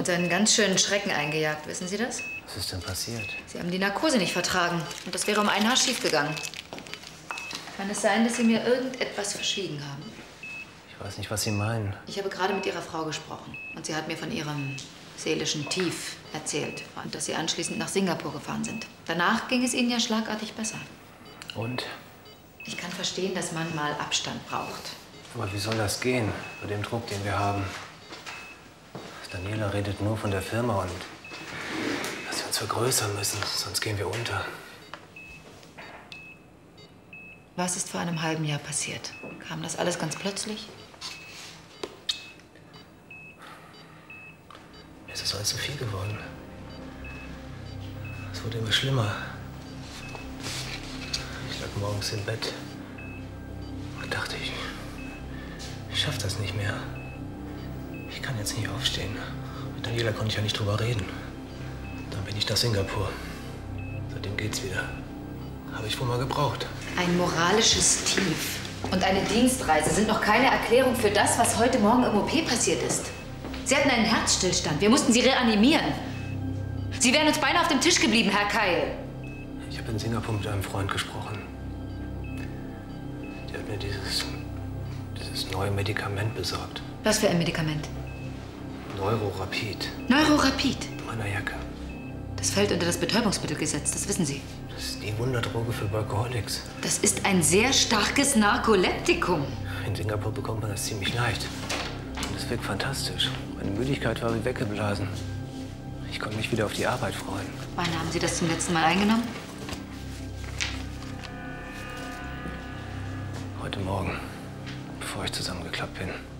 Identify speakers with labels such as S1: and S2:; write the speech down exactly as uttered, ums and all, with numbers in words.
S1: uns einen ganz schönen Schrecken eingejagt. Wissen Sie das?
S2: Was ist denn passiert?
S1: Sie haben die Narkose nicht vertragen. Und das wäre um ein Haar schiefgegangen. Kann es sein, dass Sie mir irgendetwas verschwiegen haben?
S2: Ich weiß nicht, was Sie meinen.
S1: Ich habe gerade mit Ihrer Frau gesprochen. Und sie hat mir von Ihrem seelischen Tief erzählt. Und dass Sie anschließend nach Singapur gefahren sind. Danach ging es Ihnen ja schlagartig besser.
S2: Und?
S1: Ich kann verstehen, dass man mal Abstand braucht.
S2: Aber wie soll das gehen, bei dem Druck, den wir haben? Daniela redet nur von der Firma und dass wir uns vergrößern müssen, sonst gehen wir unter.
S1: Was ist vor einem halben Jahr passiert? Kam das alles ganz plötzlich?
S2: Es ist alles zu viel geworden. Es wurde immer schlimmer. Ich lag morgens im Bett und dachte, ich, ich schaff das nicht mehr. Ich kann jetzt nicht aufstehen. Mit Daniela konnte ich ja nicht drüber reden. Dann bin ich nach Singapur. Seitdem geht's wieder. Habe ich wohl mal gebraucht.
S1: Ein moralisches Tief und eine Dienstreise sind noch keine Erklärung für das, was heute Morgen im O P passiert ist. Sie hatten einen Herzstillstand. Wir mussten Sie reanimieren. Sie wären uns beinahe auf dem Tisch geblieben, Herr Keil.
S2: Ich habe in Singapur mit einem Freund gesprochen. Der hat mir dieses, dieses neue Medikament besorgt.
S1: Was für ein Medikament?
S2: Neurorapid.
S1: Neurorapid?
S2: In meiner Jacke.
S1: Das fällt unter das Betäubungsmittelgesetz, das wissen Sie.
S2: Das ist die Wunderdroge für Workaholics.
S1: Das ist ein sehr starkes Narkoleptikum.
S2: In Singapur bekommt man das ziemlich leicht. Und es wirkt fantastisch. Meine Müdigkeit war wie weggeblasen. Ich konnte mich wieder auf die Arbeit freuen.
S1: Wann haben Sie das zum letzten Mal eingenommen?
S2: Heute Morgen, bevor ich zusammengeklappt bin.